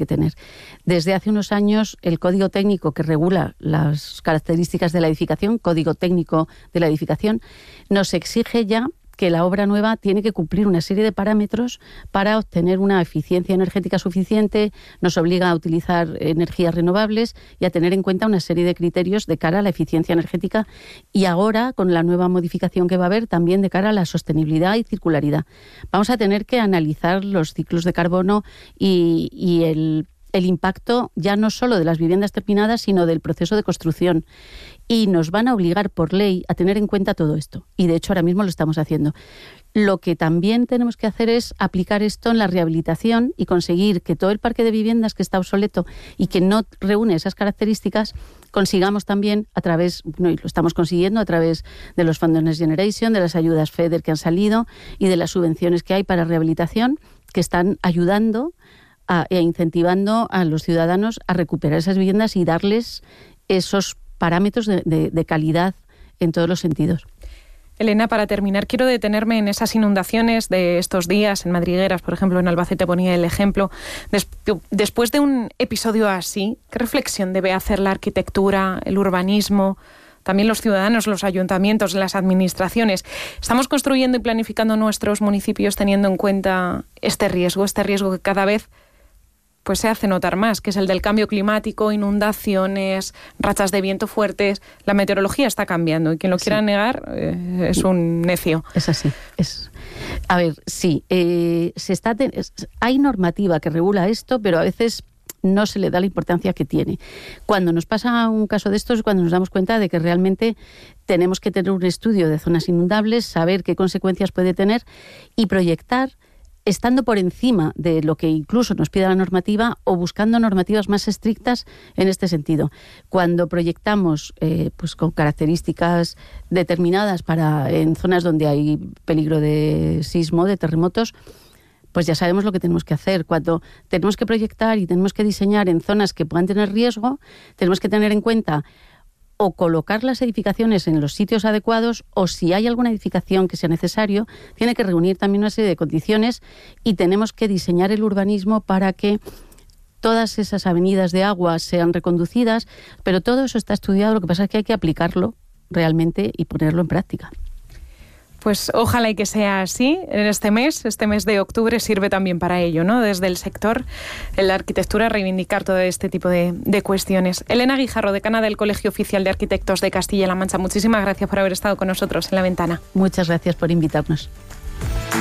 que tener. Desde hace unos años, el Código Técnico que regula las características de la edificación, Código Técnico de la Edificación, nos exige ya que la obra nueva tiene que cumplir una serie de parámetros para obtener una eficiencia energética suficiente, nos obliga a utilizar energías renovables y a tener en cuenta una serie de criterios de cara a la eficiencia energética y ahora, con la nueva modificación que va a haber, también de cara a la sostenibilidad y circularidad. Vamos a tener que analizar los ciclos de carbono y el impacto ya no solo de las viviendas terminadas, sino del proceso de construcción. Y nos van a obligar por ley a tener en cuenta todo esto. Y de hecho ahora mismo lo estamos haciendo. Lo que también tenemos que hacer es aplicar esto en la rehabilitación y conseguir que todo el parque de viviendas que está obsoleto y que no reúne esas características, consigamos también a través, y lo estamos consiguiendo a través de los fondos Next Generation, de las ayudas FEDER que han salido y de las subvenciones que hay para rehabilitación, que están ayudando e incentivando a los ciudadanos a recuperar esas viviendas y darles esos parámetros de calidad en todos los sentidos. Elena, para terminar, quiero detenerme en esas inundaciones de estos días, en Madrigueras, por ejemplo, en Albacete ponía el ejemplo. Después de un episodio así, ¿qué reflexión debe hacer la arquitectura, el urbanismo, también los ciudadanos, los ayuntamientos, las administraciones? ¿Estamos construyendo y planificando nuestros municipios teniendo en cuenta este riesgo que cada vez pues se hace notar más, que es el del cambio climático, inundaciones, rachas de viento fuertes? La meteorología está cambiando y quien lo quiera negar es un necio. Es así. A ver, sí, hay normativa que regula esto, pero a veces no se le da la importancia que tiene. Cuando nos pasa un caso de estos es cuando nos damos cuenta de que realmente tenemos que tener un estudio de zonas inundables, saber qué consecuencias puede tener y proyectar estando por encima de lo que incluso nos pide la normativa o buscando normativas más estrictas en este sentido. Cuando proyectamos pues con características determinadas en zonas donde hay peligro de sismo, de terremotos, pues ya sabemos lo que tenemos que hacer. Cuando tenemos que proyectar y tenemos que diseñar en zonas que puedan tener riesgo, tenemos que tener en cuenta o colocar las edificaciones en los sitios adecuados, o si hay alguna edificación que sea necesario, tiene que reunir también una serie de condiciones y tenemos que diseñar el urbanismo para que todas esas avenidas de agua sean reconducidas, pero todo eso está estudiado, lo que pasa es que hay que aplicarlo realmente y ponerlo en práctica. Pues ojalá y que sea así. En este mes de octubre sirve también para ello, ¿no? Desde el sector, en la arquitectura, reivindicar todo este tipo de cuestiones. Elena Guijarro, decana del Colegio Oficial de Arquitectos de Castilla-La Mancha, muchísimas gracias por haber estado con nosotros en La Ventana. Muchas gracias por invitarnos.